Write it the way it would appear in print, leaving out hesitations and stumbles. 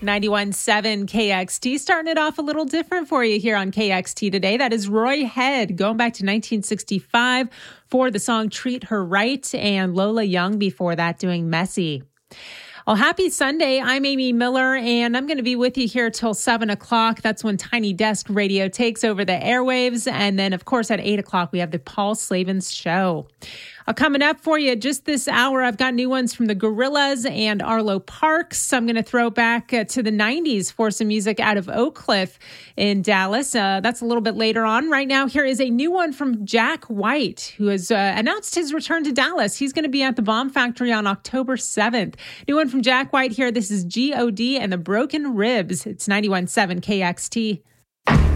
91.7 KXT, starting it off a little different for you here on KXT today. That is Roy Head, going back to 1965 for the song Treat Her Right, and Lola Young before that doing Messy. Well, happy Sunday. I'm Amy Miller, and I'm going to be with you here till 7 o'clock. That's when Tiny Desk Radio takes over the airwaves. And then, of course, at 8 o'clock, we have the Paul Slavens Show. Coming up for you just this hour, I've got new ones from the Gorillaz and Arlo Parks. I'm going to throw back to the 90s for some music out of Oak Cliff in Dallas. That's a little bit later on. Right now, here is a new one from Jack White, who has announced his return to Dallas. He's going to be at the Bomb Factory on October 7th. New one from Jack White here. This is G.O.D. and the Broken Ribs. It's 91.7 KXT.